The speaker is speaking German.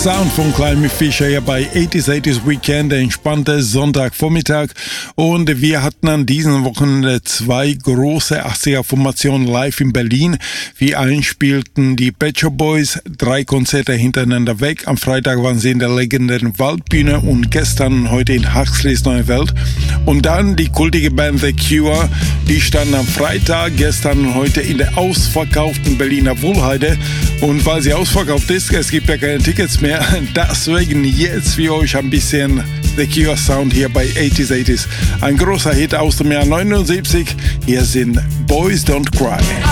Sound von Climby Fisher hier bei 80s Weekend, der entspannte Sonntagvormittag. Und wir hatten an diesen Wochenende zwei große 80er-Formationen live in Berlin. Wir einspielten die Pet Shop Boys, 3 Konzerte hintereinander weg. Am Freitag waren sie in der legendären Waldbühne und gestern und heute in Huxleys Neue Welt. Und dann die kultige Band The Cure, die standen am Freitag, gestern und heute in der ausverkauften Berliner Wohlheide. Und weil sie ausverkauft ist, es gibt ja keine Tickets mehr, deswegen jetzt für euch ein bisschen The Cure Sound hier bei 80s. Ein großer Hit aus dem Jahr 79, hier sind Boys Don't Cry.